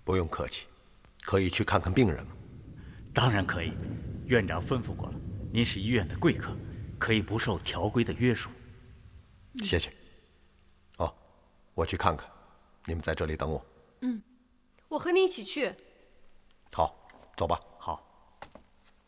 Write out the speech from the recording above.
不用客气，可以去看看病人吗？ 当然可以，院长吩咐过了，您是医院的贵客，可以不受条规的约束。 谢谢。哦，我去看看，你们在这里等我。 我和你一起去。 好，走吧。